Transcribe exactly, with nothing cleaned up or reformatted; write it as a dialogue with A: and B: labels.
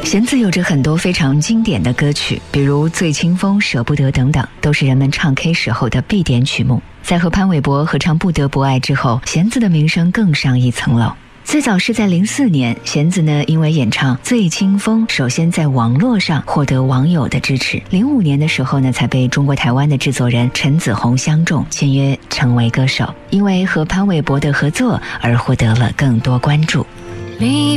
A: 弦子有着很多非常经典的歌曲，比如《醉清风》《舍不得》等等，都是人们唱 K 时候的必点曲目。在和潘玮柏合唱《不得不爱》之后，弦子的名声更上一层楼。最早是在零四年，弦子呢因为演唱《醉清风》，首先在网络上获得网友的支持。零五年的时候呢，才被中国台湾的制作人陈子红相中，签约成为歌手。因为和潘玮柏的合作而获得了更多关注。
B: 离